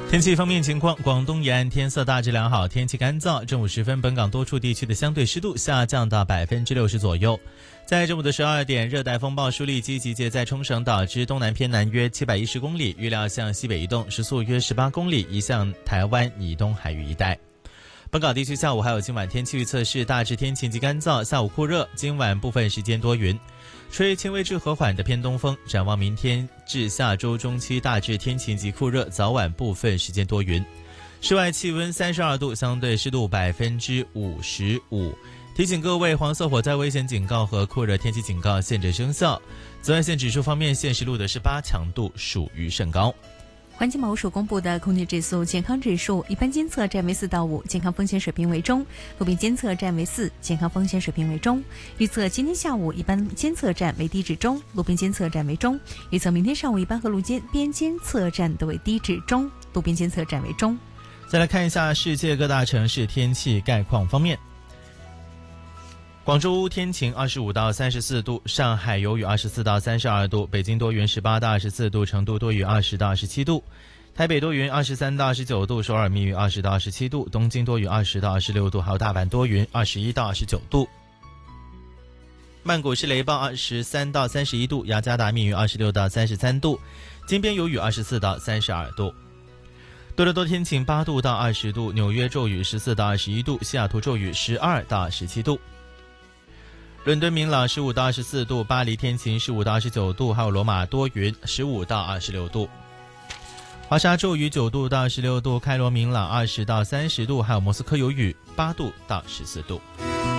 天气方面情况，广东沿岸天色大致良好，天气干燥。正午时分，本港多处地区的相对湿度下降到60%左右。在正午的12点，热带风暴舒力基集结在冲绳岛之东南偏南约710公里，预料向西北移动，时速约18公里，移向台湾以东海域一带。本港地区下午还有今晚天气预测是大致天晴及干燥，下午酷热，今晚部分时间多云，吹轻微至和缓的偏东风。展望明天至下周中期大致天晴及酷热，早晚部分时间多云。室外气温32度，相对湿度55%。提醒各位，黄色火灾危险警告和酷热天气警告现正生效。紫外线指数方面，现时录的是8，强度属于甚高。 环境保护署公布的空气指数健康指数，一般监测站为4到5，健康风险水平为中；路边监测站为4，健康风险水平为中。预测今天下午一般监测站为低至中，路边监测站为中。预测明天上午一般和路边监测站都为低至中，路边监测站为中。 再来看一下世界各大城市天气概况方面。广州天晴25到34度，上海有雨24到32度，北京多云18到24度，成都多云20到27度，台北多云23到29度，首尔密云20到27度，东京多云20到26度，还有大阪多云21到29度。曼谷是雷暴23到31度，雅加达密云26到33度，金边有雨24到32度。多伦多天晴8度到20度，纽约骤雨14到21度，西雅图骤雨12到17度。伦敦明朗15到24度，巴黎天晴15到29度，还有罗马多云15到26度。华沙骤雨9度到16度，开罗明朗20到30度，还有莫斯科有雨8度到14度。